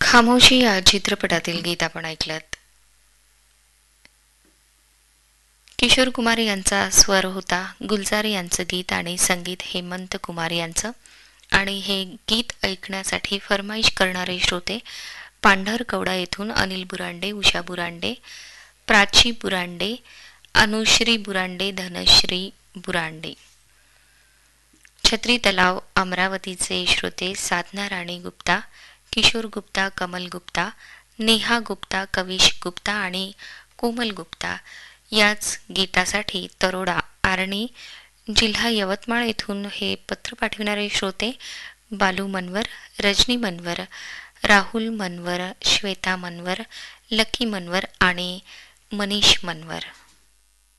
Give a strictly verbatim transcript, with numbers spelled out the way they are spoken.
खामोशी या चित्रपटातील गीत आपण ऐकलत. किशोर कुमार यांचा स्वर होता, गुलजार यांचं गीत आणि संगीत हेमंत कुमार यांचं. आणि हे गीत ऐकण्यासाठी फरमाईश करणारे श्रोते पांढरकवडा येथून अनिल बुरांडे, उषा बुरांडे, प्राची बुरांडे, अनुश्री बुरांडे, धनश्री बुरांडे. छत्री तलाव अमरावतीचे श्रोते साधना राणी गुप्ता, किशोर गुप्ता, कमल गुप्ता, नेहा गुप्ता, कविश गुप्ता आणि कोमल गुप्ता. याच गीतासाठी तरोडा आर्णी जिल्हा यवतमाळ येथून हे पत्र पाठविणारे श्रोते बालू मनवर, रजनी मनवर, राहुल मनवर, श्वेता मनवर, लकी मनवर आणि मनीष मनवर.